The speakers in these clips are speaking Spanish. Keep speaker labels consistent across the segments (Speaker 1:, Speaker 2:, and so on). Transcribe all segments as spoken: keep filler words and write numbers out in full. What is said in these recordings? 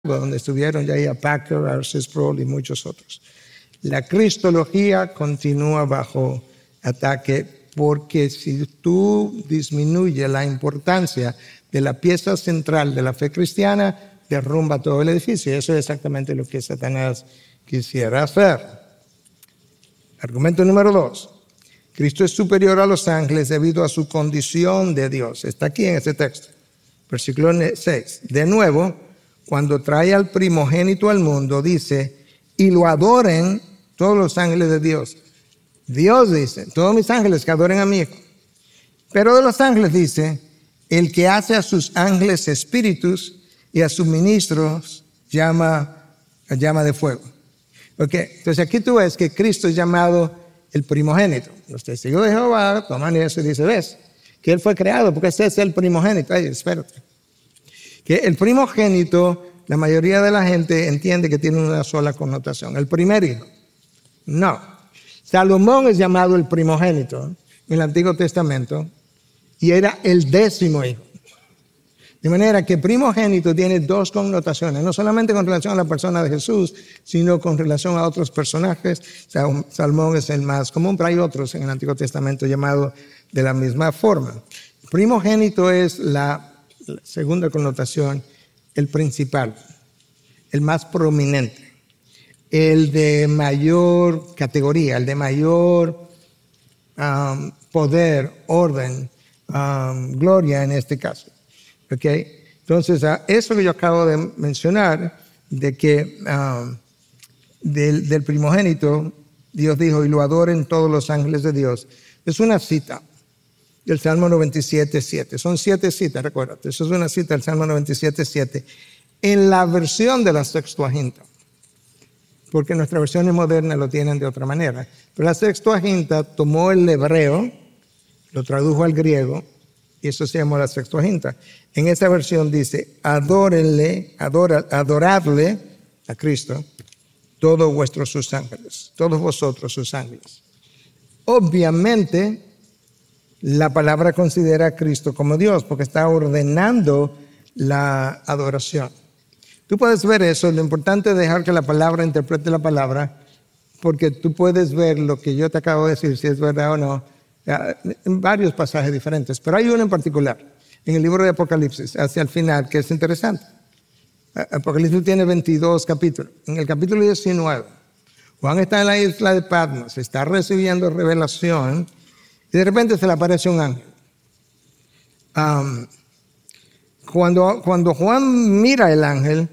Speaker 1: donde estuvieron ya a Packer, R C Sproul y muchos otros. La cristología continúa bajo ataque porque si tú disminuyes la importancia de la pieza central de la fe cristiana, derrumba todo el edificio. Y eso es exactamente lo que Satanás quisiera hacer. Argumento número dos. Cristo es superior a los ángeles debido a su condición de Dios. Está aquí en este texto. Versículo seis. De nuevo, cuando trae al primogénito al mundo, dice, y lo adoren todos los ángeles de Dios. Dios dice, todos mis ángeles que adoren a mi hijo. Pero de los ángeles dice, el que hace a sus ángeles espíritus y a sus ministros llama, llama de fuego. Okay. Entonces aquí tú ves que Cristo es llamado el primogénito. Los testigos de Jehová toman eso y dicen, ves, que él fue creado porque ese es el primogénito. Ay, espérate. Que el primogénito, la mayoría de la gente entiende que tiene una sola connotación. El primer hijo. No. Salomón es llamado el primogénito en el Antiguo Testamento y era el décimo hijo. De manera que primogénito tiene dos connotaciones, no solamente con relación a la persona de Jesús, sino con relación a otros personajes. Salomón es el más común, pero hay otros en el Antiguo Testamento llamados de la misma forma. Primogénito es la, la segunda connotación, el principal, el más prominente, el de mayor categoría, el de mayor um, poder, orden, um, gloria en este caso. Okay. Entonces, uh, eso que yo acabo de mencionar, de que um, del, del primogénito, Dios dijo, y lo adoren todos los ángeles de Dios, es una cita del Salmo noventa y siete, siete. Son siete citas, recuérdate. Eso es una cita del Salmo noventa y siete, siete. En la versión de la Sextuaginta, porque nuestras versiones modernas lo tienen de otra manera. Pero la Sextuaginta tomó el hebreo, lo tradujo al griego, y eso se llamó la Sextuaginta. En esa versión dice, adórenle, adora, adoradle a Cristo, todos vuestros sus ángeles, todos vosotros sus ángeles. Obviamente, la palabra considera a Cristo como Dios, porque está ordenando la adoración. Tú puedes ver eso, lo importante es dejar que la palabra interprete la palabra, porque tú puedes ver lo que yo te acabo de decir, si es verdad o no, en varios pasajes diferentes, pero hay uno en particular en el libro de Apocalipsis hacia el final que es interesante. Apocalipsis tiene veintidós capítulos. En el capítulo diecinueve Juan está en la isla de Patmos, está recibiendo revelación y de repente se le aparece un ángel. um, cuando, cuando Juan mira el ángel,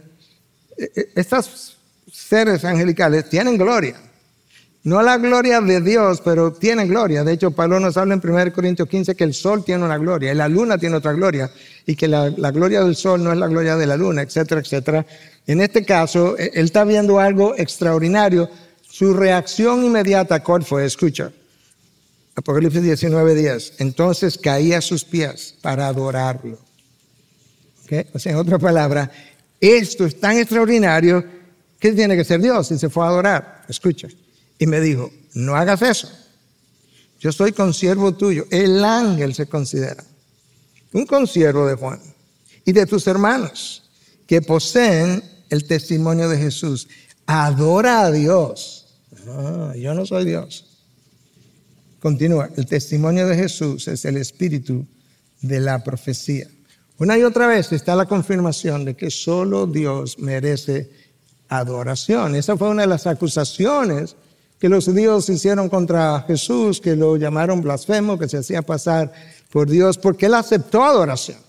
Speaker 1: estos seres angelicales tienen gloria. No la gloria de Dios, pero tienen gloria. De hecho, Pablo nos habla en primera Corintios quince que el sol tiene una gloria y la luna tiene otra gloria y que la, la gloria del sol no es la gloria de la luna, etcétera, etcétera. En este caso, él está viendo algo extraordinario. Su reacción inmediata, ¿cuál fue? Escucha. Apocalipsis diecinueve, diez. Entonces caí a sus pies para adorarlo. ¿Okay? O sea, en otra palabra, esto es tan extraordinario que tiene que ser Dios y se fue a adorar. Escucha. Y me dijo, no hagas eso. Yo soy consiervo tuyo. El ángel se considera un consiervo de Juan y de tus hermanos que poseen el testimonio de Jesús. Adora a Dios. Ah, yo no soy Dios. Continúa. El testimonio de Jesús es el espíritu de la profecía. Una y otra vez está la confirmación de que solo Dios merece adoración. Esa fue una de las acusaciones que los judíos hicieron contra Jesús, que lo llamaron blasfemo, que se hacía pasar por Dios, porque él aceptó adoración.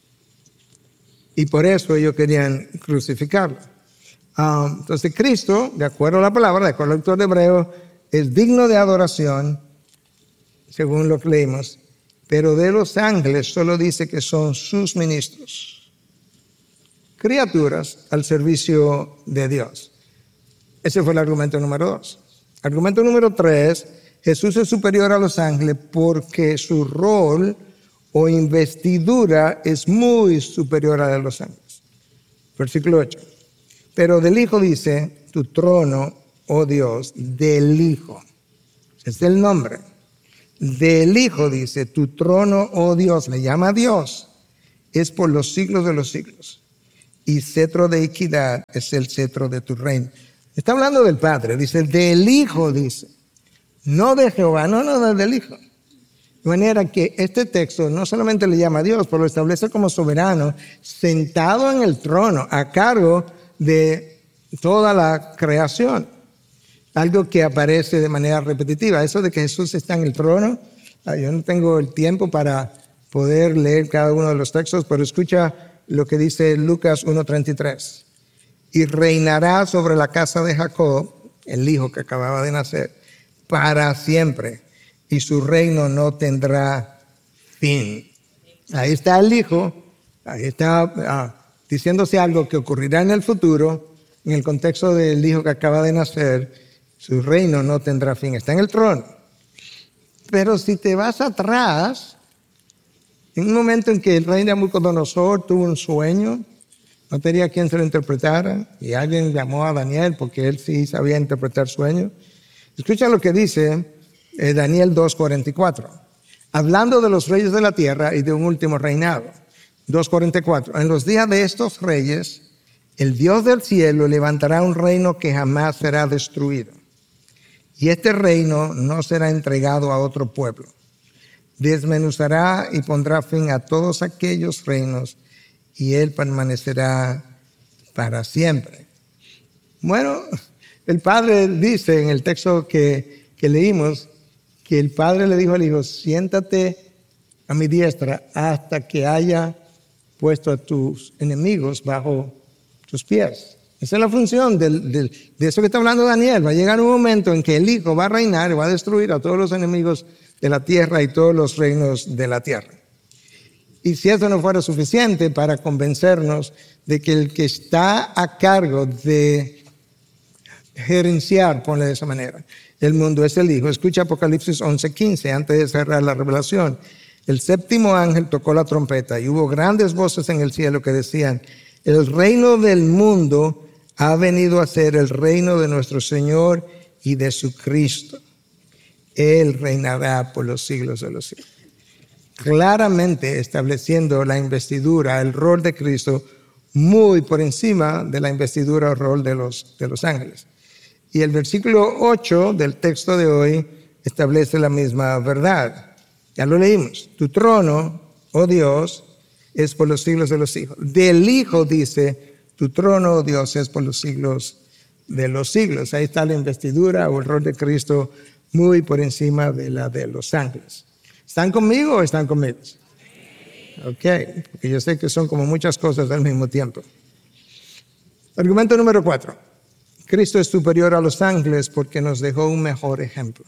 Speaker 1: Y por eso ellos querían crucificarlo. Um, entonces Cristo, de acuerdo a la palabra, de acuerdo al autor de Hebreo, es digno de adoración, según lo que leímos, pero de los ángeles solo dice que son sus ministros, criaturas al servicio de Dios. Ese fue el argumento número dos. Argumento número tres, Jesús es superior a los ángeles porque su rol o investidura es muy superior a la de los ángeles. Versículo ocho. Pero del Hijo dice, tu trono, oh Dios, del Hijo. Es el nombre. Del Hijo dice, tu trono, oh Dios, le llama a Dios, es por los siglos de los siglos. y cetro de equidad es el cetro de tu reino. Está hablando del Padre, dice, del Hijo, dice. No de Jehová, no, no, del Hijo. De manera que este texto no solamente le llama a Dios, pero lo establece como soberano, sentado en el trono, a cargo de toda la creación. Algo que aparece de manera repetitiva. Eso de que Jesús está en el trono, yo no tengo el tiempo para poder leer cada uno de los textos, pero escucha lo que dice Lucas uno treinta y tres. Y reinará sobre la casa de Jacob, el hijo que acababa de nacer, para siempre, y su reino no tendrá fin. Ahí está el hijo, ahí está ah, diciéndose algo que ocurrirá en el futuro, en el contexto del hijo que acaba de nacer, su reino no tendrá fin, está en el trono. Pero si te vas atrás, en un momento en que el rey Nabucodonosor tuvo un sueño, no tenía quien se lo interpretara, y alguien llamó a Daniel porque él sí sabía interpretar sueños. Escucha lo que dice eh, Daniel dos cuarenta y cuatro, hablando de los reyes de la tierra y de un último reinado. dos cuarenta y cuatro, en los días de estos reyes, el Dios del cielo levantará un reino que jamás será destruido. Y este reino no será entregado a otro pueblo. Desmenuzará y pondrá fin a todos aquellos reinos, y él permanecerá para siempre. Bueno, el padre dice en el texto que, que leímos, que el padre le dijo al hijo, siéntate a mi diestra hasta que haya puesto a tus enemigos bajo tus pies. Esa es la función del, del, de eso que está hablando Daniel. Va a llegar un momento en que el hijo va a reinar y va a destruir a todos los enemigos de la tierra y todos los reinos de la tierra. Y si eso no fuera suficiente para convencernos de que el que está a cargo de gerenciar, ponle de esa manera, el mundo es el Hijo. Escucha Apocalipsis once quince, antes de cerrar la revelación. El séptimo ángel tocó la trompeta y hubo grandes voces en el cielo que decían, el reino del mundo ha venido a ser el reino de nuestro Señor y de su Cristo. Él reinará por los siglos de los siglos. Claramente estableciendo la investidura, el rol de Cristo, muy por encima de la investidura o rol de los, de los ángeles. Y el versículo ocho del texto de hoy establece la misma verdad. Ya lo leímos. Tu trono, oh Dios, es por los siglos de los siglos. Del Hijo dice, tu trono, oh Dios, es por los siglos de los siglos. Ahí está la investidura o el rol de Cristo muy por encima de la de los ángeles. ¿Están conmigo o están conmigo? Ok, porque yo sé que son como muchas cosas al mismo tiempo. Argumento número cuatro. Cristo es superior a los ángeles porque nos dejó un mejor ejemplo.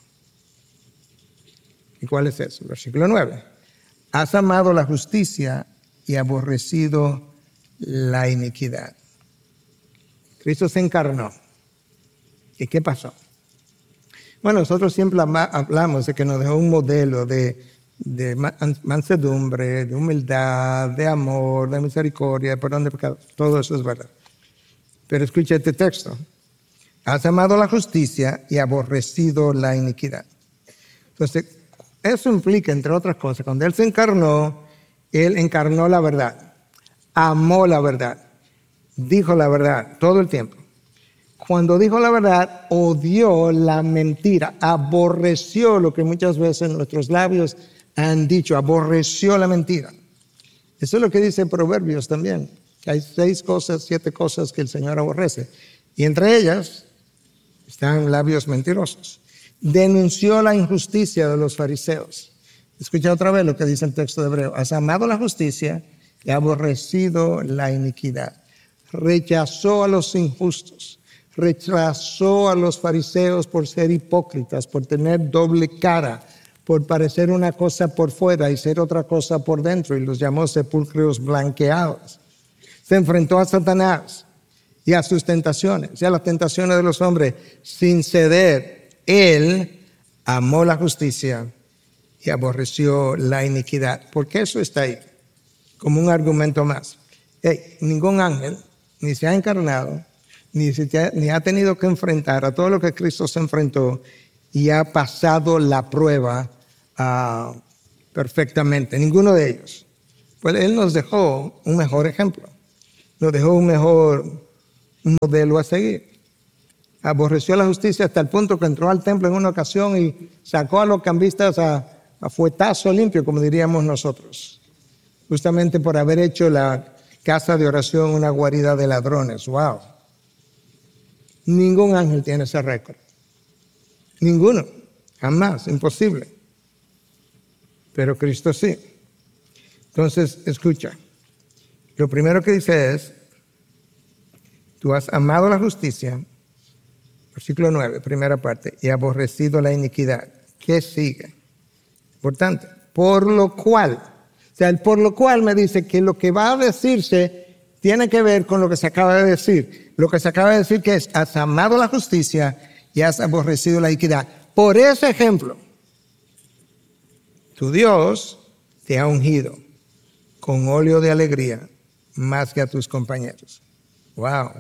Speaker 1: ¿Y cuál es eso? Versículo nueve. Has amado la justicia y aborrecido la iniquidad. Cristo se encarnó. ¿Y qué pasó? Bueno, nosotros siempre hablamos de que nos dejó un modelo de, de mansedumbre, de humildad, de amor, de misericordia, de perdón de pecados. Todo eso es verdad. Pero escucha este texto. Has amado la justicia y aborrecido la iniquidad. Entonces, eso implica, entre otras cosas, cuando Él se encarnó, Él encarnó la verdad, amó la verdad, dijo la verdad todo el tiempo. Cuando dijo la verdad, odió la mentira, aborreció lo que muchas veces nuestros labios han dicho, aborreció la mentira. Eso es lo que dice Proverbios también, que hay seis cosas, siete cosas que el Señor aborrece. Y entre ellas están labios mentirosos. Denunció la injusticia de los fariseos. Escucha otra vez lo que dice el texto de Hebreo. Has amado la justicia y aborrecido la iniquidad. Rechazó a los injustos. Rechazó a los fariseos por ser hipócritas, por tener doble cara, por parecer una cosa por fuera y ser otra cosa por dentro, y los llamó sepulcros blanqueados. Se enfrentó a Satanás y a sus tentaciones, y a las tentaciones de los hombres, sin ceder. Él amó la justicia y aborreció la iniquidad. Porque eso está ahí, como un argumento más. Hey, ningún ángel ni se ha encarnado, Ni, se te ha, ni ha tenido que enfrentar a todo lo que Cristo se enfrentó y ha pasado la prueba uh, perfectamente. Ninguno de ellos. Pues Él nos dejó un mejor ejemplo. nos dejó un mejor modelo a seguir. Aborreció la justicia hasta el punto que entró al templo en una ocasión y sacó a los cambistas a, a fuetazo limpio, como diríamos nosotros, justamente por haber hecho la casa de oración una guarida de ladrones. ¡Wow! Ningún ángel tiene ese récord. Ninguno. Jamás. Imposible. Pero Cristo sí. Entonces, escucha. Lo primero que dice es, tú has amado la justicia, versículo nueve, primera parte, y aborrecido la iniquidad. ¿Qué sigue? Importante. Por lo cual, o sea, el por lo cual me dice que lo que va a decirse tiene que ver con lo que se acaba de decir. Lo que se acaba de decir que es, has amado la justicia y has aborrecido la iniquidad. Por ese ejemplo, tu Dios te ha ungido con óleo de alegría más que a tus compañeros. Wow.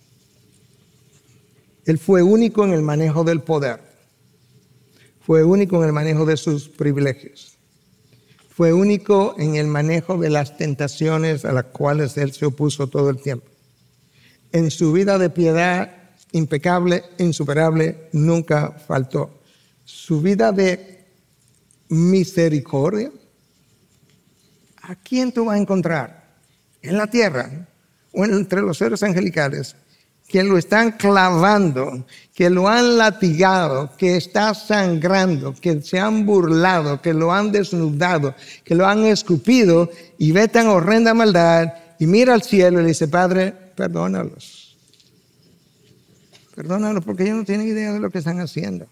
Speaker 1: Él fue único en el manejo del poder. Fue único en el manejo de sus privilegios. Fue único en el manejo de las tentaciones a las cuales él se opuso todo el tiempo. En su vida de piedad impecable, insuperable, nunca faltó. Su vida de misericordia, ¿a quién tú vas a encontrar? En la tierra o entre los seres angelicales, que lo están clavando, que lo han latigado, que está sangrando, que se han burlado, que lo han desnudado, que lo han escupido y ve tan horrenda maldad y mira al cielo y le dice, Padre, perdónalos. Perdónalos porque ellos no tienen idea de lo que están haciendo.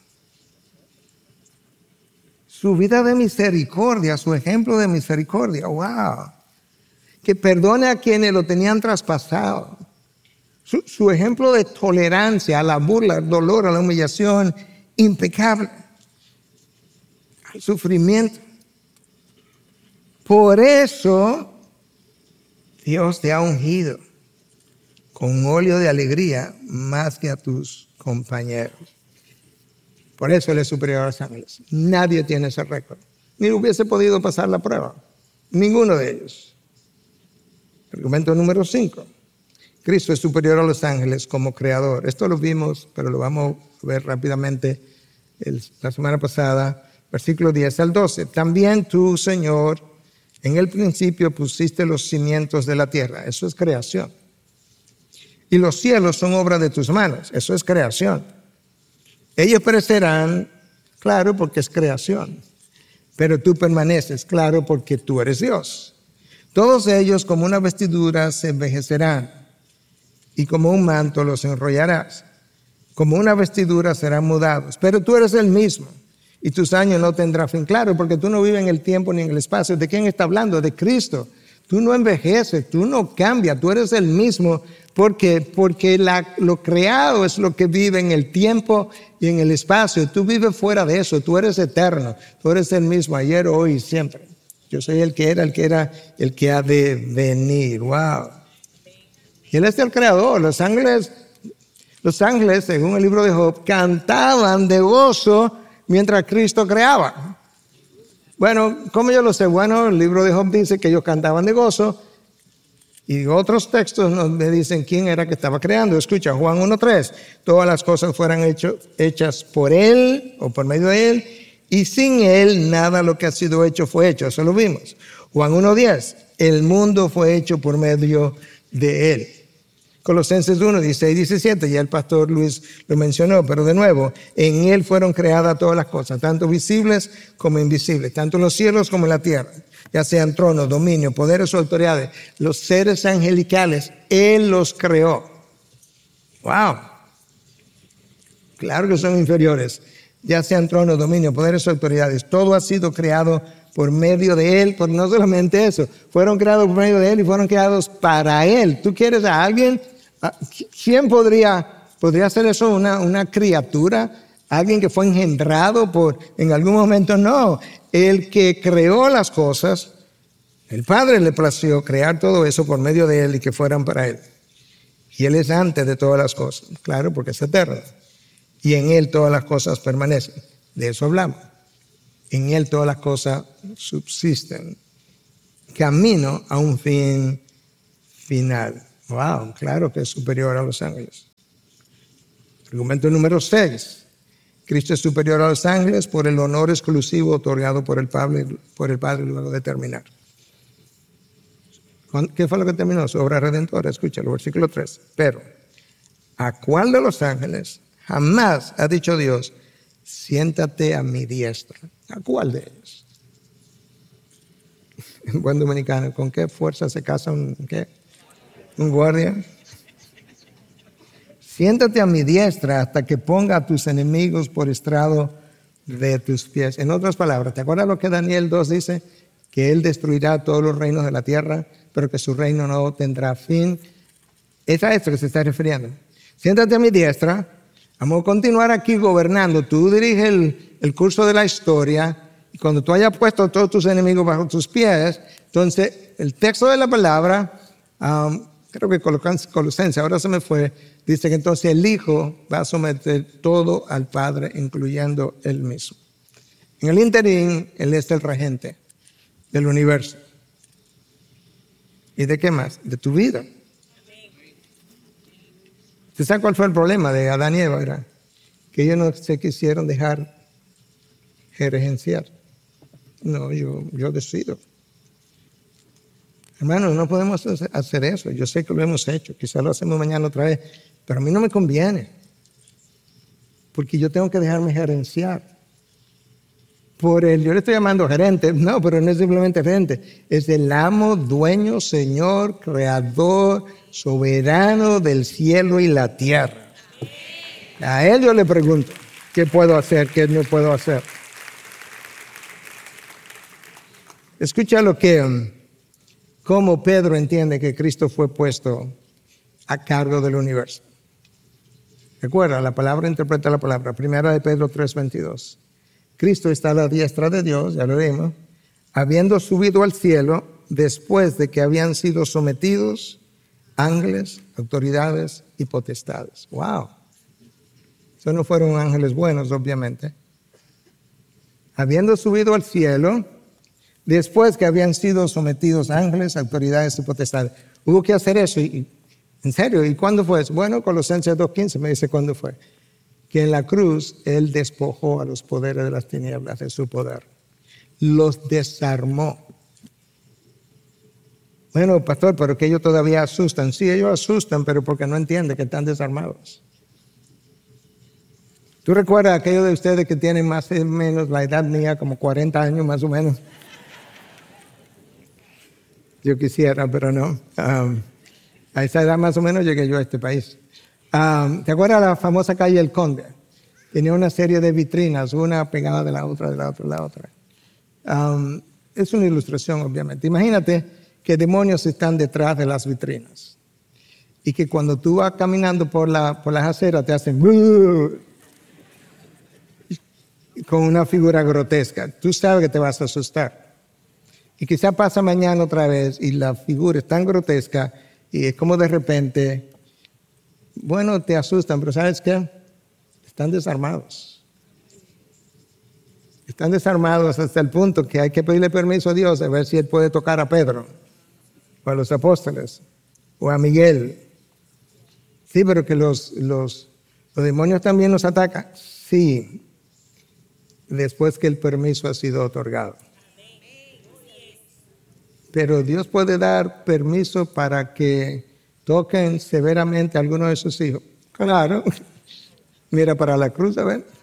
Speaker 1: Su vida de misericordia, su ejemplo de misericordia, wow. Que perdone a quienes lo tenían traspasado. Su, su ejemplo de tolerancia a la burla, al dolor, a la humillación, impecable. Al sufrimiento. Por eso, Dios te ha ungido con óleo de alegría más que a tus compañeros. Por eso Él es superior a los ángeles. Nadie tiene ese récord. Ni hubiese podido pasar la prueba. Ninguno de ellos. Argumento número cinco. Cristo es superior a los ángeles como creador. Esto lo vimos, pero lo vamos a ver rápidamente el, la semana pasada. Versículo diez al doce. También tú, Señor, en el principio pusiste los cimientos de la tierra. Eso es creación. Y los cielos son obra de tus manos. Eso es creación. Ellos perecerán, claro, porque es creación. Pero tú permaneces, claro, porque tú eres Dios. Todos ellos como una vestidura se envejecerán y como un manto los enrollarás. Como una vestidura serán mudados. Pero tú eres el mismo y tus años no tendrán fin. Claro, porque tú no vives en el tiempo ni en el espacio. ¿De quién está hablando? De Cristo. Tú no envejeces, tú no cambias, tú eres el mismo. ¿Por qué? Porque la, lo creado es lo que vive en el tiempo y en el espacio. Tú vives fuera de eso, tú eres eterno. Tú eres el mismo ayer, hoy y siempre. Yo soy el que era, el que era, el que ha de venir. Wow. Y Él es el creador. Los ángeles, los ángeles, según el libro de Job, cantaban de gozo mientras Cristo creaba. Bueno, ¿cómo yo lo sé? Bueno, el libro de Job dice que ellos cantaban de gozo y otros textos nos me dicen quién era que estaba creando. Escucha, Juan uno tres, todas las cosas fueron hecho, hechas por Él o por medio de Él y sin Él nada lo que ha sido hecho fue hecho. Eso lo vimos. Juan uno diez, el mundo fue hecho por medio de Él. Colosenses uno, dieciséis, diecisiete, ya el pastor Luis lo mencionó, pero de nuevo, en Él fueron creadas todas las cosas, tanto visibles como invisibles, tanto en los cielos como en la tierra, ya sean tronos, dominios, poderes o autoridades, los seres angelicales, Él los creó. ¡Wow! Claro que son inferiores, ya sean tronos, dominios, poderes o autoridades, todo ha sido creado por medio de Él, pero no solamente eso, fueron creados por medio de Él y fueron creados para Él. ¿Tú quieres a alguien? ¿Quién podría, podría hacer eso? ¿Una, una criatura? ¿Alguien que fue engendrado por, en algún momento? No, el que creó las cosas, el Padre le plació crear todo eso por medio de Él y que fueran para Él. Y Él es antes de todas las cosas, claro, porque es eterno. Y en Él todas las cosas permanecen. De eso hablamos. En Él todas las cosas subsisten. Camino a un fin final. Wow, claro que es superior a los ángeles. Argumento número seis. Cristo es superior a los ángeles por el honor exclusivo otorgado por el Padre, por el Padre luego de terminar. ¿Qué fue lo que terminó? Su obra redentora. Escúchalo, versículo tres. Pero, ¿a cuál de los ángeles jamás ha dicho Dios, siéntate a mi diestra? ¿A cuál de ellos? En buen dominicano, ¿con qué fuerza se casa un, ¿qué? un guardia? Siéntate a mi diestra hasta que ponga a tus enemigos por estrado de tus pies. En otras palabras, ¿te acuerdas lo que Daniel dos dice? Que él destruirá todos los reinos de la tierra, pero que su reino no tendrá fin. Es a esto que se está refiriendo. Siéntate a mi diestra, vamos a continuar aquí gobernando. Tú diriges el, el curso de la historia, y cuando tú hayas puesto a todos tus enemigos bajo tus pies, entonces el texto de la palabra, um, creo que Colosenses, ahora se me fue, dice que entonces el Hijo va a someter todo al Padre, incluyendo él mismo. En el interín, él es el regente del universo. ¿Y de qué más? De tu vida. ¿Usted sabe cuál fue el problema de Adán y Eva? Era que ellos no se quisieron dejar gerenciar. No, yo, yo decido. Hermanos, no podemos hacer eso. Yo sé que lo hemos hecho. Quizás lo hacemos mañana otra vez. Pero a mí no me conviene. Porque yo tengo que dejarme gerenciar. Por él, yo le estoy llamando gerente. No, pero no es simplemente gerente. Es el amo, dueño, señor, creador, soberano del cielo y la tierra. A él yo le pregunto, ¿qué puedo hacer? ¿Qué no puedo hacer? Escucha lo que, cómo Pedro entiende que Cristo fue puesto a cargo del universo. Recuerda, la palabra interpreta la palabra. Primera de Pedro tres veintidós. Cristo está a la diestra de Dios, ya lo vimos, habiendo subido al cielo después de que habían sido sometidos ángeles, autoridades y potestades. Wow. Eso no fueron ángeles buenos, obviamente. Habiendo subido al cielo, después que habían sido sometidos ángeles, autoridades y potestades. Hubo que hacer eso. Y, ¿en serio? ¿Y cuándo fue eso? Bueno, Colosenses dos quince me dice cuándo fue. Que en la cruz Él despojó a los poderes de las tinieblas de su poder. Los desarmó. Bueno, pastor, pero que ellos todavía asustan. Sí, ellos asustan, pero porque no entienden que están desarmados. ¿Tú recuerdas aquellos de ustedes que tienen más o menos la edad mía, como cuarenta años más o menos? Yo quisiera, pero no. Um, a esa edad más o menos llegué yo a este país. Um, ¿Te acuerdas la famosa calle El Conde? Tenía una serie de vitrinas, una pegada de la otra, de la otra, de la otra. Um, es una ilustración, obviamente. Imagínate que demonios están detrás de las vitrinas. Y que cuando tú vas caminando por, la, por las aceras te hacen con una figura grotesca. Tú sabes que te vas a asustar. Y quizá pasa mañana otra vez y la figura es tan grotesca y es como de repente... Bueno, te asustan, pero ¿sabes qué? Están desarmados. Están desarmados hasta el punto que hay que pedirle permiso a Dios a ver si Él puede tocar a Pedro, o a los apóstoles, o a Miguel. Sí, pero que los, los, los demonios también nos atacan. Sí, después que el permiso ha sido otorgado. Pero Dios puede dar permiso para que toquen severamente a alguno de sus hijos. Claro. Mira para la cruz, a ver.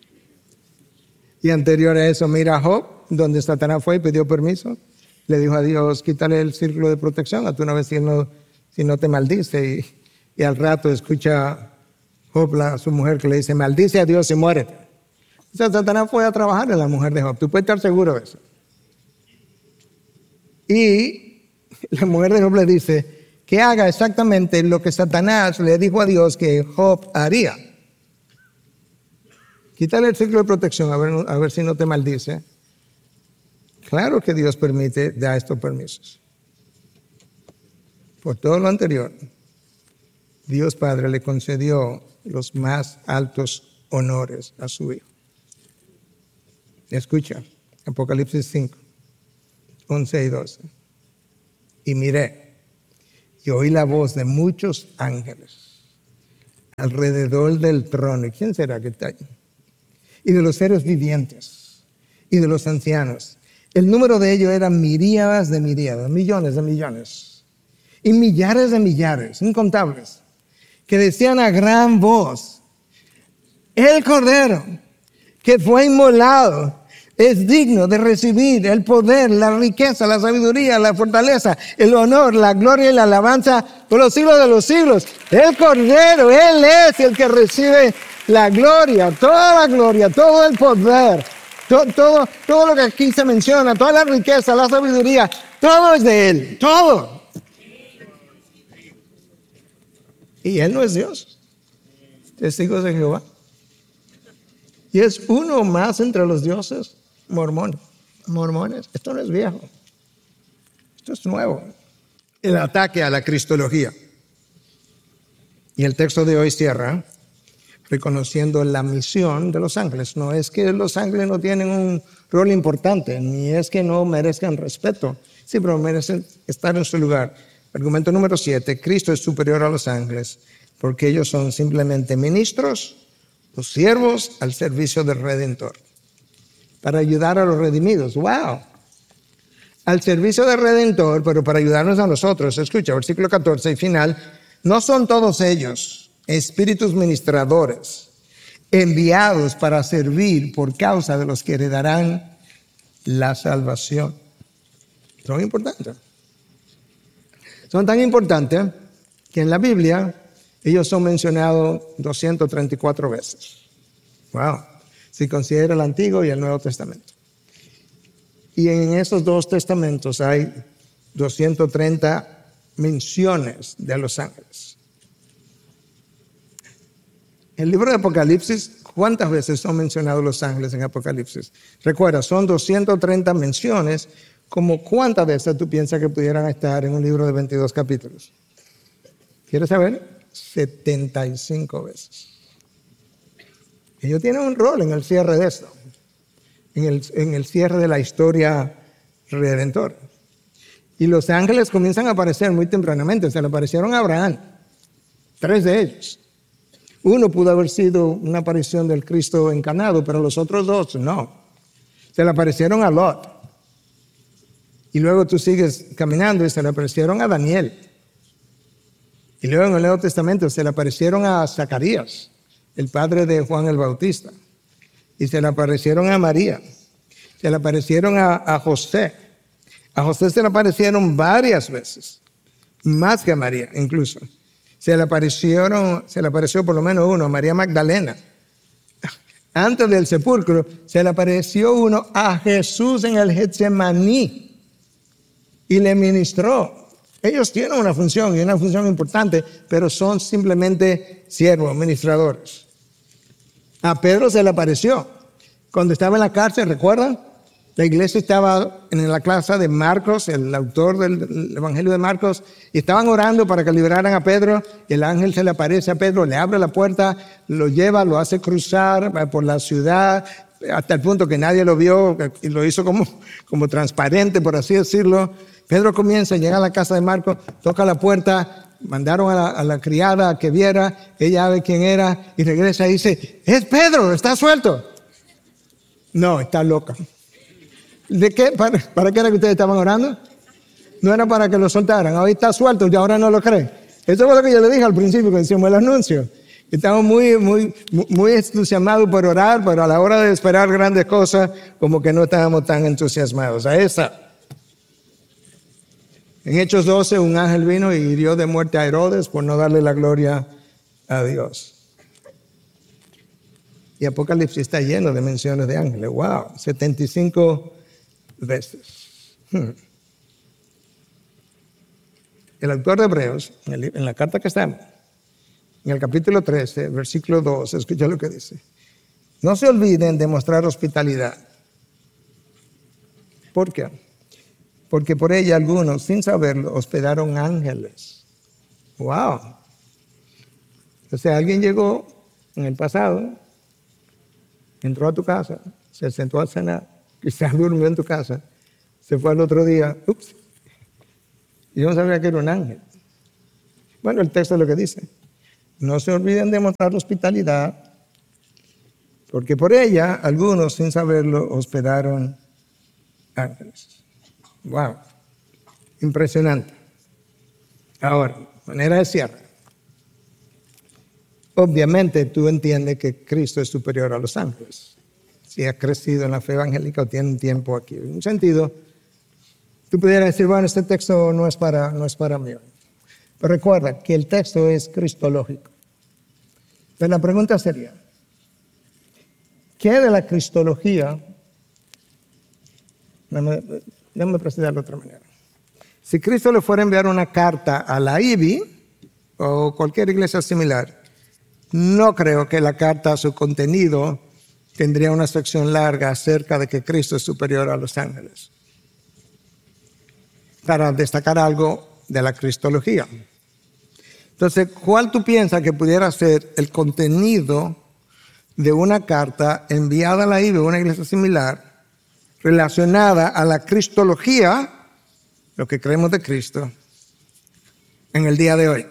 Speaker 1: Y anterior a eso, mira a Job, donde Satanás fue y pidió permiso. Le dijo a Dios, quítale el círculo de protección a tu una vez si no, si no te maldice. Y, y al rato escucha Job a su mujer que le dice, maldice a Dios y muérete. O sea, Satanás fue a trabajar en la mujer de Job. Tú puedes estar seguro de eso. Y la mujer de Job le dice, que haga exactamente lo que Satanás le dijo a Dios que Job haría. Quítale el ciclo de protección, a ver, a ver si no te maldice. Claro que Dios permite, da estos permisos. Por todo lo anterior, Dios Padre le concedió los más altos honores a su Hijo. Escucha, Apocalipsis cinco, once y doce. Y miré. y oí la voz de muchos ángeles alrededor del trono. ¿Y quién será que está ahí? Y de los seres vivientes y de los ancianos. El número de ellos era miríadas de miríadas, millones de millones. Y millares de millares, incontables, que decían a gran voz: el Cordero que fue inmolado es digno de recibir el poder, la riqueza, la sabiduría, la fortaleza, el honor, la gloria y la alabanza por los siglos de los siglos. El Cordero, Él es el que recibe la gloria, toda la gloria, todo el poder, todo, todo, todo lo que aquí se menciona, toda la riqueza, la sabiduría, todo es de Él, todo. Y Él no es Dios, testigos de Jehová. Y es uno más entre los dioses mormones. mormones. Esto no es viejo. Esto es nuevo. El ataque a la cristología. Y el texto de hoy cierra reconociendo la misión de los ángeles. No es que los ángeles no tienen un rol importante, ni es que no merezcan respeto. Sí, pero merecen estar en su lugar. Argumento número siete. Cristo es superior a los ángeles porque ellos son simplemente ministros, los siervos al servicio del Redentor, para ayudar a los redimidos. ¡Wow! Al servicio del Redentor, pero para ayudarnos a nosotros. Escucha, versículo catorce y final. No son todos ellos espíritus ministradores, enviados para servir por causa de los que heredarán la salvación. Son importantes. Son tan importantes que en la Biblia ellos son mencionados doscientas treinta y cuatro veces. Wow. Si considera el Antiguo y el Nuevo Testamento. Y en esos dos testamentos hay doscientas treinta menciones de los ángeles. El libro de Apocalipsis, ¿cuántas veces son mencionados los ángeles en Apocalipsis? Recuerda, son doscientas treinta menciones. ¿Como cuántas veces tú piensas que pudieran estar en un libro de veintidós capítulos? ¿Quieres saber? setenta y cinco veces. Ellos tienen un rol en el cierre de esto, en el, en el cierre de la historia redentora. Y los ángeles comienzan a aparecer muy tempranamente. Se le aparecieron a Abraham, tres de ellos. Uno pudo haber sido una aparición del Cristo encarnado, pero los otros dos no. Se le aparecieron a Lot. Y luego tú sigues caminando y se le aparecieron a Daniel. Y luego en el Nuevo Testamento se le aparecieron a Zacarías, el padre de Juan el Bautista. Y se le aparecieron a María. Se le aparecieron a, a José. A José se le aparecieron varias veces. Más que a María, incluso. Se le aparecieron, se le apareció por lo menos uno, a María Magdalena. Antes del sepulcro, se le apareció uno a Jesús en el Getsemaní. Y le ministró. Ellos tienen una función y una función importante, pero son simplemente siervos, ministradores. A Pedro se le apareció cuando estaba en la cárcel, ¿recuerdan? La iglesia estaba en la clase de Marcos, el autor del Evangelio de Marcos, y estaban orando para que liberaran a Pedro. Y el ángel se le aparece a Pedro, le abre la puerta, lo lleva, lo hace cruzar por la ciudad, hasta el punto que nadie lo vio, y lo hizo como, como transparente, por así decirlo. Pedro comienza, llega a la casa de Marcos, toca la puerta, mandaron a la, a la criada a que viera, ella ve quién era y regresa y dice: es Pedro, está suelto. No, está loca. ¿De qué? ¿Para, ¿Para qué era que ustedes estaban orando? No era para que lo soltaran, ahora está suelto y ahora no lo cree. Eso fue lo que yo le dije al principio cuando hicimos el anuncio. Estamos muy, muy, muy entusiasmados por orar, pero a la hora de esperar grandes cosas, como que no estábamos tan entusiasmados. A esa. En Hechos doce, un ángel vino y hirió de muerte a Herodes por no darle la gloria a Dios. Y Apocalipsis está lleno de menciones de ángeles. ¡Wow! setenta y cinco veces. Hmm. El autor de Hebreos, en, el, en la carta que estamos, en el capítulo trece, versículo dos, escucha lo que dice. No se olviden de mostrar hospitalidad. ¿Por qué? Porque por ella algunos, sin saberlo, hospedaron ángeles. ¡Wow! O sea, alguien llegó en el pasado, entró a tu casa, se sentó a cenar, quizás durmió en tu casa, se fue al otro día, ups, y no sabía que era un ángel. Bueno, el texto es lo que dice. No se olviden de mostrar hospitalidad, porque por ella algunos, sin saberlo, hospedaron ángeles. Wow, impresionante. Ahora, manera de cierre. Obviamente tú entiendes que Cristo es superior a los ángeles. Si has crecido en la fe evangélica o tiene un tiempo aquí. En un sentido, tú pudieras decir, bueno, este texto no es para, no es para mí. Pero recuerda que el texto es cristológico. Entonces la pregunta sería, ¿qué de la cristología? Déjame, déjame proceder de otra manera. Si Cristo le fuera a enviar una carta a la I B I o cualquier iglesia similar, no creo que la carta, su contenido, tendría una sección larga acerca de que Cristo es superior a los ángeles, para destacar algo de la cristología. Entonces, ¿cuál tú piensas que pudiera ser el contenido de una carta enviada a la I B I o una iglesia similar relacionada a la cristología, lo que creemos de Cristo, en el día de hoy?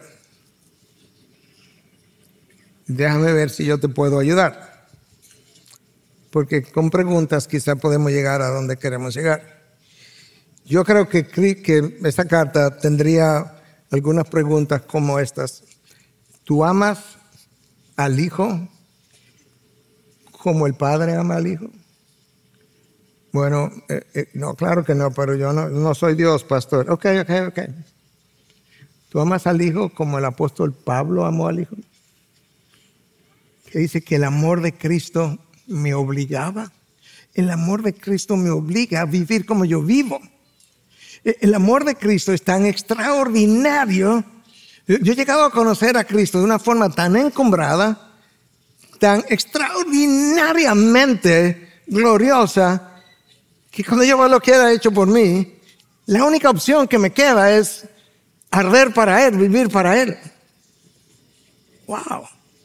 Speaker 1: Déjame ver si yo te puedo ayudar, porque con preguntas quizá podemos llegar a donde queremos llegar. Yo creo que, que esta carta tendría algunas preguntas como estas. ¿Tú amas al Hijo como el Padre ama al Hijo? Bueno, eh, eh, no, claro que no, pero yo no, no soy Dios, pastor. Ok, ok, ok. ¿Tú amas al Hijo como el apóstol Pablo amó al Hijo? Que dice que el amor de Cristo me obligaba. El amor de Cristo me obliga a vivir como yo vivo. El amor de Cristo es tan extraordinario. Yo he llegado a conocer a Cristo de una forma tan encumbrada, tan extraordinariamente gloriosa, que cuando yo veo lo que Él ha hecho por mí, la única opción que me queda es arder para Él, vivir para Él. Wow.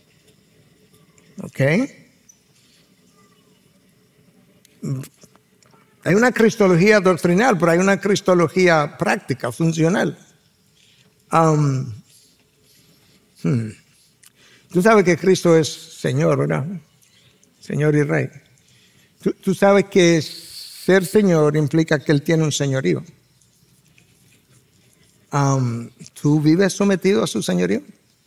Speaker 1: Ok. Hay una cristología doctrinal, pero hay una cristología práctica, funcional. Um, hmm. Tú sabes que Cristo es Señor, ¿verdad? Señor y Rey. Tú, tú sabes que ser Señor implica que Él tiene un señorío. Um, ¿Tú vives sometido a su señorío?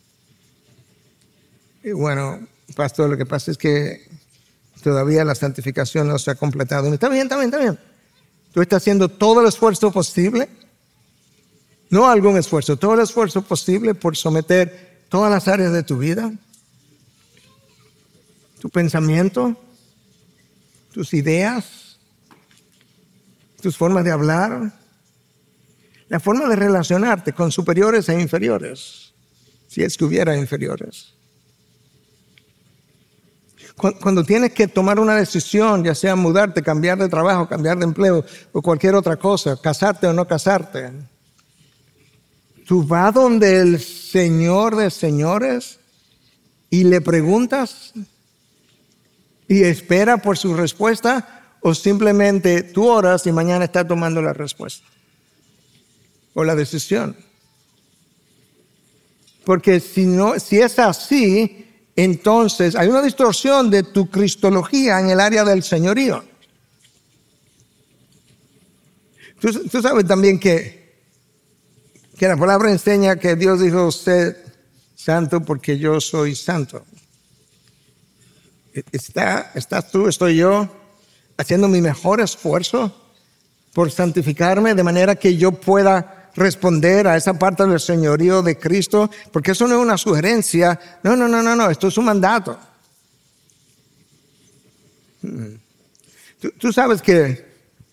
Speaker 1: Y bueno, pastor, lo que pasa es que todavía la santificación no se ha completado. Está bien, está bien, está bien. Tú estás haciendo todo el esfuerzo posible, no algún esfuerzo, todo el esfuerzo posible por someter todas las áreas de tu vida, tu pensamiento, tus ideas, tus formas de hablar, la forma de relacionarte con superiores e inferiores, si es que hubiera inferiores. Cuando tienes que tomar una decisión, ya sea mudarte, cambiar de trabajo, cambiar de empleo o cualquier otra cosa, casarte o no casarte, tú vas donde el Señor de señores y le preguntas y espera por su respuesta, o simplemente tú oras y mañana está tomando la respuesta o la decisión. Porque si no, si es así, entonces hay una distorsión de tu cristología en el área del señorío. Tú, tú sabes también que, que la palabra enseña que Dios dijo, sed santo porque yo soy santo. ¿Está, ¿Estás tú, estoy yo haciendo mi mejor esfuerzo por santificarme de manera que yo pueda responder a esa parte del señorío de Cristo? Porque eso no es una sugerencia. No, no, no, no, no. Esto es un mandato. Tú, tú sabes que,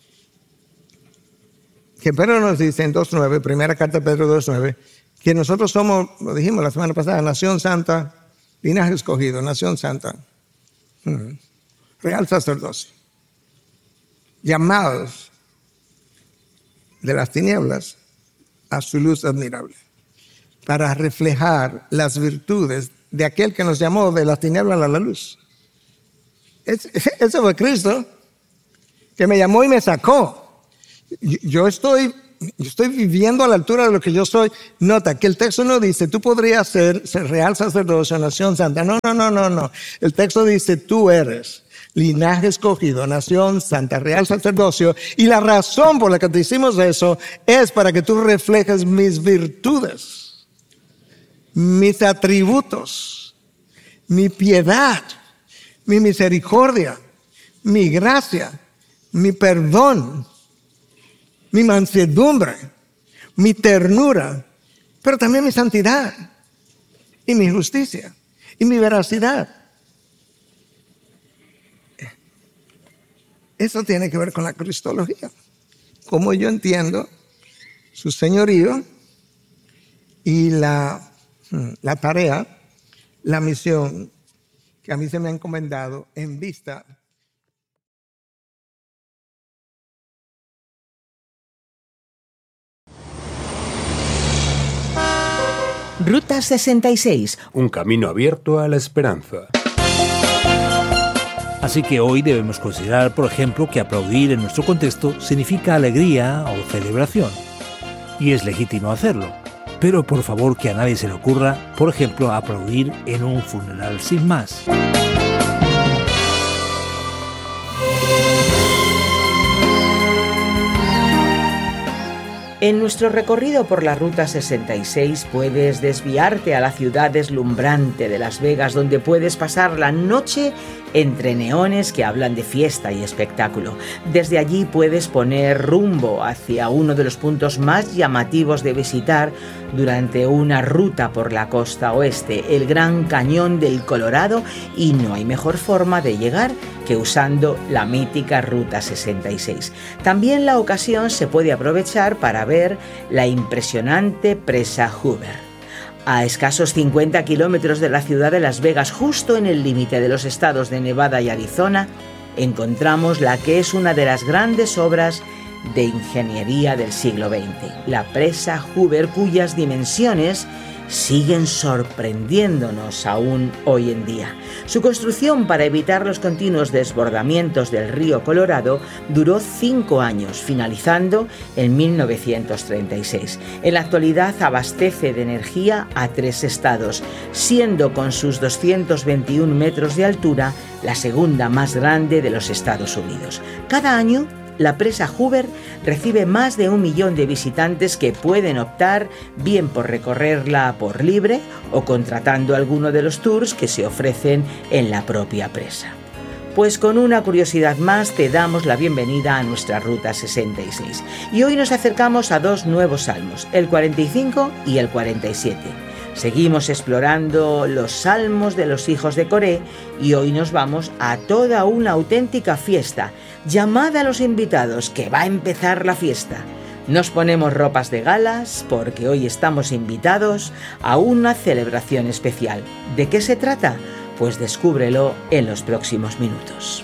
Speaker 1: que Pedro nos dice en dos nueve, primera carta de Pedro dos nueve, que nosotros somos, lo dijimos la semana pasada, nación santa, linaje escogido, nación santa, real sacerdocio, llamados de las tinieblas a su luz admirable, para reflejar las virtudes de aquel que nos llamó de las tinieblas a la luz. Es, ese fue Cristo, que me llamó y me sacó. Yo estoy yo estoy viviendo a la altura de lo que yo soy. Nota que el texto no dice, tú podrías ser, ser real sacerdocio, nación santa. No, no, no, no, no. El texto dice, tú eres linaje escogido, nación santa, real sacerdocio. Y la razón por la que te hicimos eso es para que tú reflejes mis virtudes, mis atributos, mi piedad, mi misericordia, mi gracia, mi perdón, mi mansedumbre, mi ternura, pero también mi santidad y mi justicia y mi veracidad. Eso tiene que ver con la cristología. Como yo entiendo su señorío y la, la tarea, la misión que a mí se me ha encomendado en vista.
Speaker 2: Ruta sesenta y seis.
Speaker 3: Un camino abierto a la esperanza.
Speaker 4: Así que hoy debemos considerar, por ejemplo, que aplaudir en nuestro contexto significa alegría o celebración. Y es legítimo hacerlo. Pero por favor que a nadie se le ocurra, por ejemplo, aplaudir en un funeral sin más.
Speaker 2: En nuestro recorrido por la Ruta sesenta y seis puedes desviarte a la ciudad deslumbrante de Las Vegas, donde puedes pasar la noche entre neones que hablan de fiesta y espectáculo. Desde allí puedes poner rumbo hacia uno de los puntos más llamativos de visitar durante una ruta por la costa oeste, el Gran Cañón del Colorado, y no hay mejor forma de llegar que usando la mítica Ruta sesenta y seis. También la ocasión se puede aprovechar para ver la impresionante presa Hoover. A escasos cincuenta kilómetros de la ciudad de Las Vegas, justo en el límite de los estados de Nevada y Arizona, encontramos la que es una de las grandes obras de ingeniería del siglo veinte, la presa Hoover, cuyas dimensiones siguen sorprendiéndonos aún hoy en día. Su construcción para evitar los continuos desbordamientos del río Colorado duró cinco años, finalizando en mil novecientos treinta y seis. En la actualidad abastece de energía a tres estados, siendo con sus doscientos veintiún metros de altura la segunda más grande de los Estados Unidos. Cada año, la presa Hoover recibe más de un millón de visitantes que pueden optar bien por recorrerla por libre o contratando alguno de los tours que se ofrecen en la propia presa. Pues con una curiosidad más te damos la bienvenida a nuestra Ruta sesenta y seis. Y hoy nos acercamos a dos nuevos salmos, el cuarenta y cinco y el cuarenta y siete. Seguimos explorando los salmos de los hijos de Coré y hoy nos vamos a toda una auténtica fiesta. Llamad a los invitados, que va a empezar la fiesta. Nos ponemos ropas de galas porque hoy estamos invitados a una celebración especial. ¿De qué se trata? Pues descúbrelo en los próximos minutos.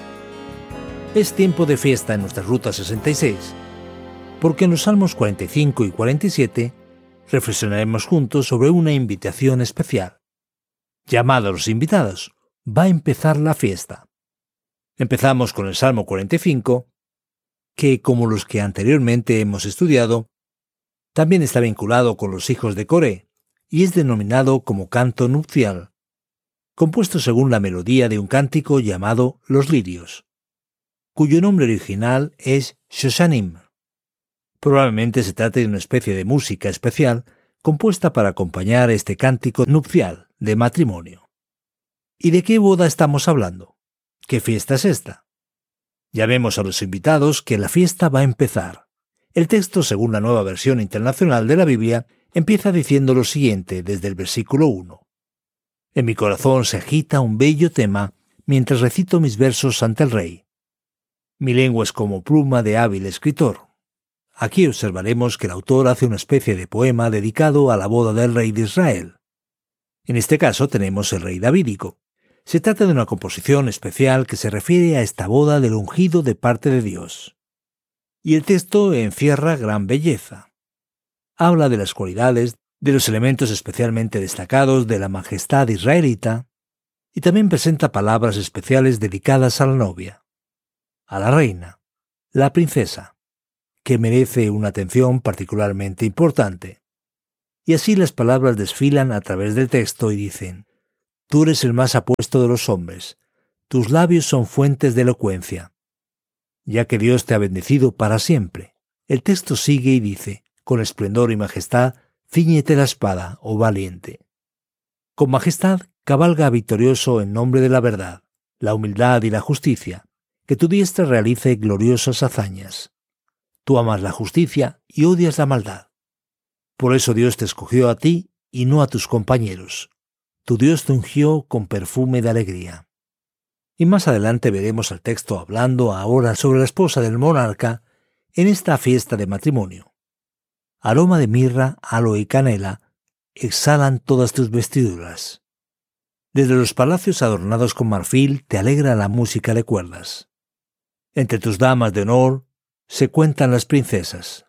Speaker 4: Es tiempo de fiesta en nuestra Ruta sesenta y seis, porque en los salmos cuarenta y cinco y cuarenta y siete reflexionaremos juntos sobre una invitación especial. Llamad a los invitados, va a empezar la fiesta. Empezamos con el Salmo cuarenta y cinco, que, como los que anteriormente hemos estudiado, también está vinculado con los hijos de Coré y es denominado como canto nupcial, compuesto según la melodía de un cántico llamado Los Lirios, cuyo nombre original es Shoshanim. Probablemente se trate de una especie de música especial compuesta para acompañar este cántico nupcial de matrimonio. ¿Y de qué boda estamos hablando? ¿Qué fiesta es esta? Ya vemos a los invitados que la fiesta va a empezar. El texto, según la Nueva Versión Internacional de la Biblia, empieza diciendo lo siguiente desde el versículo uno. En mi corazón se agita un bello tema mientras recito mis versos ante el Rey. Mi lengua es como pluma de hábil escritor. Aquí observaremos que el autor hace una especie de poema dedicado a la boda del rey de Israel. En este caso tenemos el rey davídico. Se trata de una composición especial que se refiere a esta boda del ungido de parte de Dios. Y el texto encierra gran belleza. Habla de las cualidades, de los elementos especialmente destacados de la majestad israelita, y también presenta palabras especiales dedicadas a la novia, a la reina, la princesa, que merece una atención particularmente importante. Y así las palabras desfilan a través del texto y dicen: Tú eres el más apuesto de los hombres, tus labios son fuentes de elocuencia. Ya que Dios te ha bendecido para siempre. El texto sigue y dice: Con esplendor y majestad, cíñete la espada, oh valiente. Con majestad, cabalga victorioso en nombre de la verdad, la humildad y la justicia, que tu diestra realice gloriosas hazañas. Tú amas la justicia y odias la maldad. Por eso Dios te escogió a ti y no a tus compañeros. Tu Dios te ungió con perfume de alegría. Y más adelante veremos al texto hablando ahora sobre la esposa del monarca en esta fiesta de matrimonio. Aroma de mirra, aloe y canela exhalan todas tus vestiduras. Desde los palacios adornados con marfil te alegra la música de cuerdas. Entre tus damas de honor se cuentan las princesas.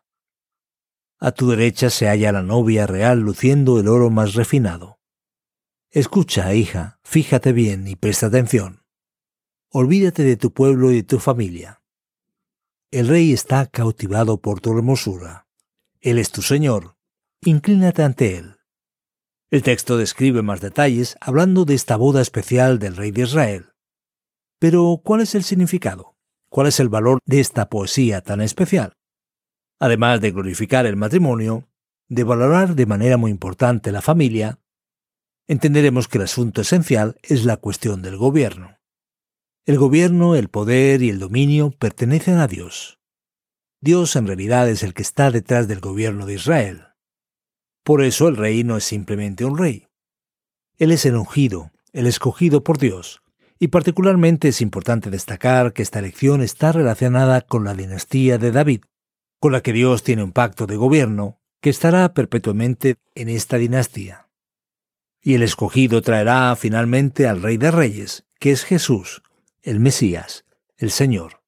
Speaker 4: A tu derecha se halla la novia real luciendo el oro más refinado. Escucha, hija, fíjate bien y presta atención. Olvídate de tu pueblo y de tu familia. El rey está cautivado por tu hermosura. Él es tu señor. Inclínate ante él. El texto describe más detalles hablando de esta boda especial del rey de Israel. Pero, ¿cuál es el significado? ¿Cuál es el valor de esta poesía tan especial? Además de glorificar el matrimonio, de valorar de manera muy importante la familia, entenderemos que el asunto esencial es la cuestión del gobierno. El gobierno, el poder y el dominio pertenecen a Dios. Dios en realidad es el que está detrás del gobierno de Israel. Por eso el rey no es simplemente un rey. Él es el ungido, el escogido por Dios. Y particularmente es importante destacar que esta elección está relacionada con la dinastía de David, con la que Dios tiene un pacto de gobierno que estará perpetuamente en esta dinastía. Y el escogido traerá finalmente al Rey de Reyes, que es Jesús, el Mesías, el Señor.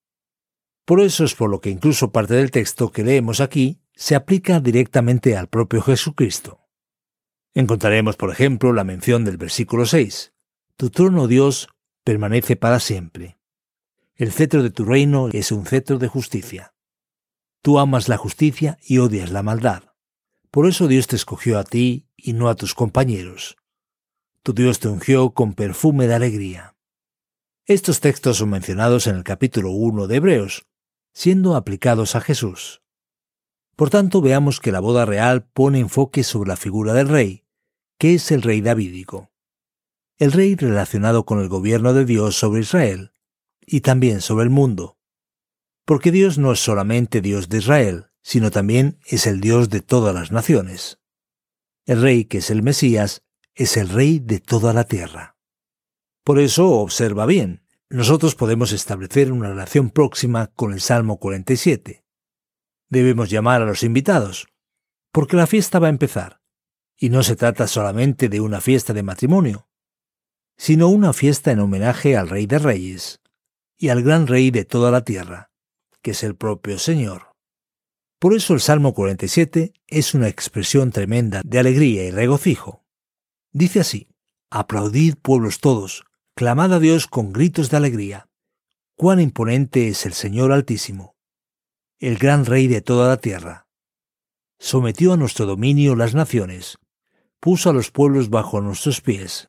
Speaker 4: Por eso es por lo que incluso parte del texto que leemos aquí se aplica directamente al propio Jesucristo. Encontraremos, por ejemplo, la mención del versículo seis. Tu trono, Dios, permanece para siempre. El cetro de tu reino es un cetro de justicia. Tú amas la justicia y odias la maldad. Por eso Dios te escogió a ti y no a tus compañeros. Tu Dios te ungió con perfume de alegría. Estos textos son mencionados en el capítulo uno de Hebreos, siendo aplicados a Jesús. Por tanto, veamos que la boda real pone enfoque sobre la figura del rey, que es el rey davídico. El rey relacionado con el gobierno de Dios sobre Israel y también sobre el mundo. Porque Dios no es solamente Dios de Israel, sino también es el Dios de todas las naciones. El rey, que es el Mesías, es el rey de toda la tierra. Por eso, observa bien, nosotros podemos establecer una relación próxima con el Salmo cuarenta y siete. Debemos llamar a los invitados, porque la fiesta va a empezar, y no se trata solamente de una fiesta de matrimonio, sino una fiesta en homenaje al Rey de Reyes y al gran Rey de toda la tierra, que es el propio Señor. Por eso el Salmo cuarenta y siete es una expresión tremenda de alegría y regocijo. Dice así: aplaudid pueblos todos, clamad a Dios con gritos de alegría. Cuán imponente es el Señor Altísimo, el gran Rey de toda la tierra. Sometió a nuestro dominio las naciones, puso a los pueblos bajo nuestros pies.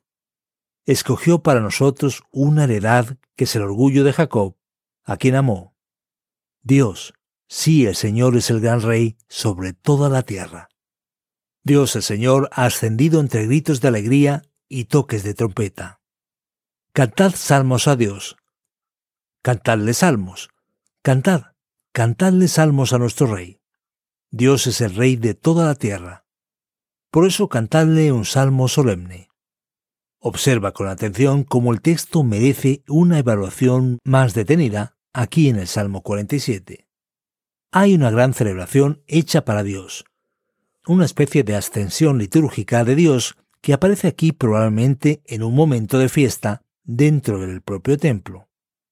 Speaker 4: Escogió para nosotros una heredad que es el orgullo de Jacob, a quien amó. Dios, sí, el Señor es el gran Rey sobre toda la tierra. Dios el Señor ha ascendido entre gritos de alegría y toques de trompeta. Cantad salmos a Dios. Cantadle salmos. Cantad, cantadle salmos a nuestro Rey. Dios es el Rey de toda la tierra. Por eso cantadle un salmo solemne. Observa con atención cómo el texto merece una evaluación más detenida aquí en el Salmo cuarenta y siete. Hay una gran celebración hecha para Dios, una especie de ascensión litúrgica de Dios que aparece aquí probablemente en un momento de fiesta dentro del propio templo.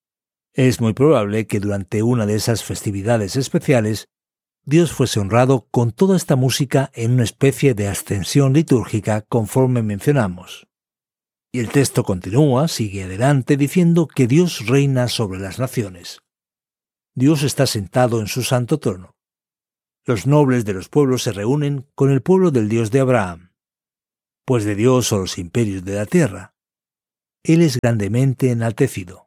Speaker 4: Es muy probable que durante una de esas festividades especiales Dios fuese honrado con toda esta música en una especie de ascensión litúrgica conforme mencionamos. Y el texto continúa, sigue adelante, diciendo que Dios reina sobre las naciones. Dios está sentado en su santo trono. Los nobles de los pueblos se reúnen con el pueblo del Dios de Abraham, pues de Dios son los imperios de la tierra. Él es grandemente enaltecido.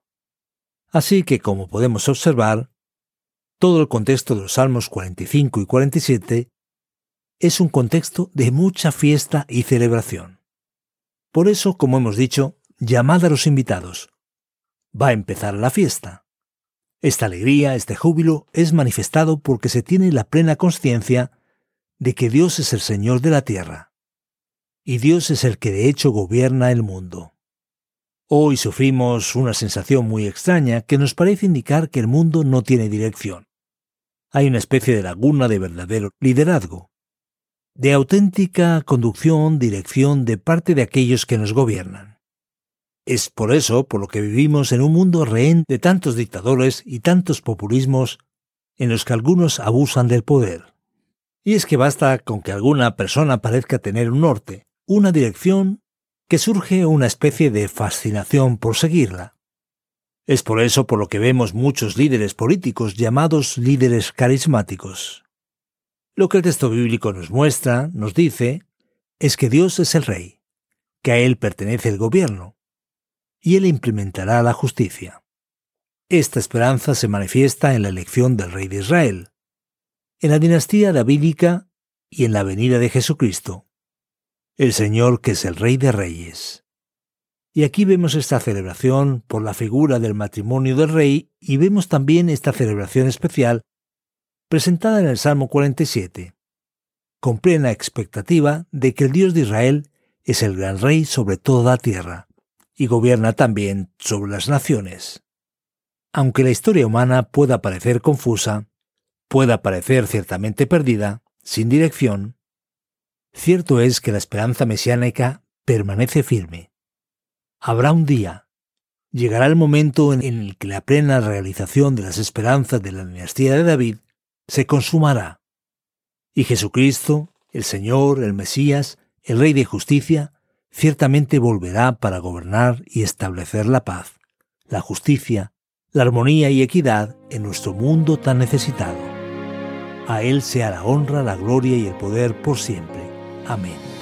Speaker 4: Así que, como podemos observar, todo el contexto de los Salmos cuarenta y cinco y cuarenta y siete es un contexto de mucha fiesta y celebración. Por eso, como hemos dicho, llamad a los invitados. Va a empezar la fiesta. Esta alegría, este júbilo, es manifestado porque se tiene la plena consciencia de que Dios es el Señor de la tierra. Y Dios es el que de hecho gobierna el mundo. Hoy sufrimos una sensación muy extraña que nos parece indicar que el mundo no tiene dirección. Hay una especie de laguna de verdadero liderazgo, de auténtica conducción, dirección de parte de aquellos que nos gobiernan. Es por eso por lo que vivimos en un mundo rehén de tantos dictadores y tantos populismos en los que algunos abusan del poder. Y es que basta con que alguna persona parezca tener un norte, una dirección, que surge una especie de fascinación por seguirla. Es por eso por lo que vemos muchos líderes políticos llamados líderes carismáticos. Lo que el texto bíblico nos muestra, nos dice, es que Dios es el Rey, que a Él pertenece el gobierno, y Él implementará la justicia. Esta esperanza se manifiesta en la elección del Rey de Israel, en la dinastía davídica y en la venida de Jesucristo, el Señor que es el Rey de Reyes. Y aquí vemos esta celebración por la figura del matrimonio del Rey y vemos también esta celebración especial presentada en el Salmo cuarenta y siete, con plena expectativa de que el Dios de Israel es el gran Rey sobre toda la tierra y gobierna también sobre las naciones. Aunque la historia humana pueda parecer confusa, pueda parecer ciertamente perdida, sin dirección, cierto es que la esperanza mesiánica permanece firme. Habrá un día, llegará el momento en el que la plena realización de las esperanzas de la dinastía de David se consumará, y Jesucristo, el Señor, el Mesías, el Rey de Justicia, ciertamente volverá para gobernar y establecer la paz, la justicia, la armonía y equidad en nuestro mundo tan necesitado. A Él sea la honra, la gloria y el poder por siempre. Amén.